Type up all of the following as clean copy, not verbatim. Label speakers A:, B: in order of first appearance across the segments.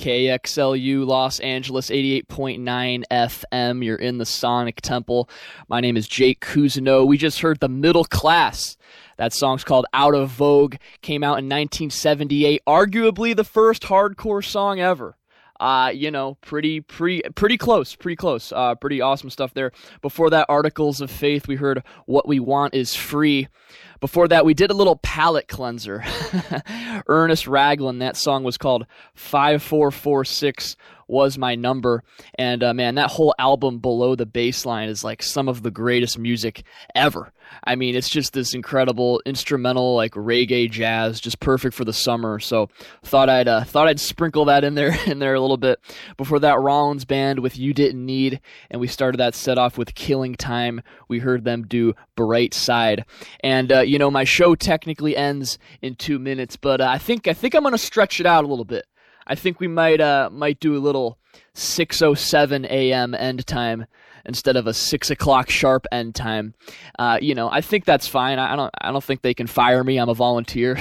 A: KXLU Los Angeles 88.9 FM. You're in the Sonic Temple. My name is Jake Cousineau. We just heard The Middle Class. That song's called Out of Vogue. Came out in 1978. Arguably the first hardcore song ever. Pretty close. Pretty awesome stuff there. Before that, Articles of Faith, we heard What We Want Is Free. Before that, we did a little palate cleanser. Ernest Raglan, that song was called 5446 Was My Number. And man, that whole album Below the Baseline is like some of the greatest music ever. I mean, it's just this incredible instrumental, like reggae jazz, just perfect for the summer. So thought I'd sprinkle that in there a little bit. Before that, Rollins Band with You Didn't Need, and we started that set off with Killing Time. We heard them do Bright Side. And my show technically ends in 2 minutes, but I think I'm gonna stretch it out a little bit. I think we might do a little 6:07 a.m. end time instead of a 6 o'clock sharp end time. I think that's fine. I don't think they can fire me. I'm a volunteer.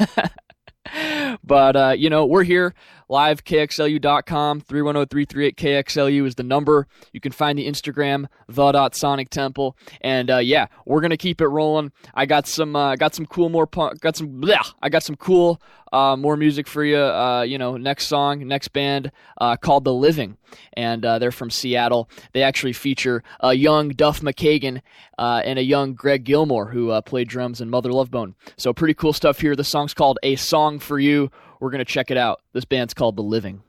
A: But we're here live, KXLU.com, 310-338-KXLU is the number. You can find the Instagram, the.sonictemple. And we're gonna keep it rolling. I got some cool more music for you. Next song, next band called The Living, and they're from Seattle. They actually feature a young Duff McKagan and a young Greg Gilmore, who played drums in Mother Love Bone. So pretty cool stuff here. The song's called A Song for You. We're gonna check it out. This band's called The Living.